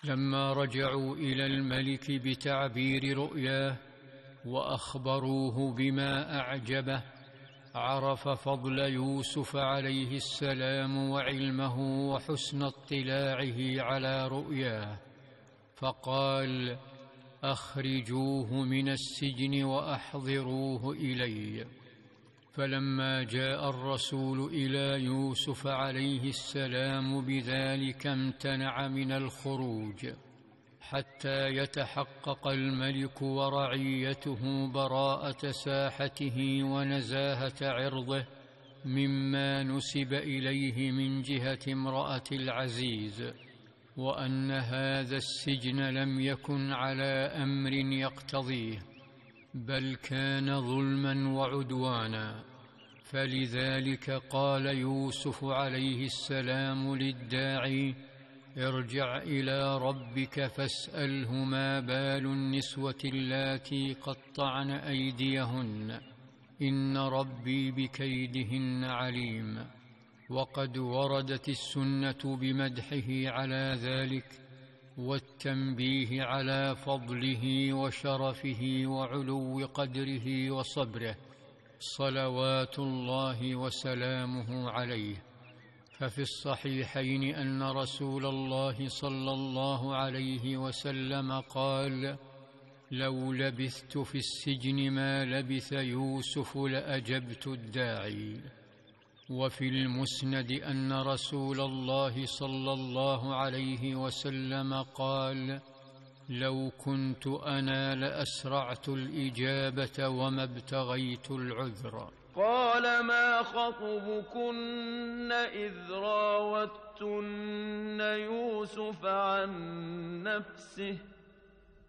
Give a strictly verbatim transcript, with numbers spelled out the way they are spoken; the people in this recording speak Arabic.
لما رجعوا إلى الملك بتعبير رؤياه وأخبروه بما أعجبه، عرف فضل يوسف عليه السلام وعلمه وحسن اطلاعه على رؤياه، فقال: أخرجوه من السجن وأحضروه إلي. فلما جاء الرسول إلى يوسف عليه السلام بذلك امتنع من الخروج حتى يتحقق الملك ورعيته براءة ساحته ونزاهة عرضه مما نسب إليه من جهة امرأة العزيز، وأن هذا السجن لم يكن على أمر يقتضيه، بل كان ظلما وعدوانا. فلذلك قال يوسف عليه السلام للداعي: ارجع إلى ربك فاسأله ما بال النسوة اللاتي قطعن أيديهن، إن ربي بكيدهن عليم. وقد وردت السنة بمدحه على ذلك والتنبيه على فضله وشرفه وعلو قدره وصبره، صلوات الله وسلامه عليه. ففي الصحيحين أن رسول الله صلى الله عليه وسلم قال: لو لبثت في السجن ما لبث يوسف لأجبت الداعي. وفي المسند أن رسول الله صلى الله عليه وسلم قال: لو كنت أنا لأسرعت الإجابة وما ابتغيت العذر. قال: ما خطبكن إذ راوتن يوسف عن نفسه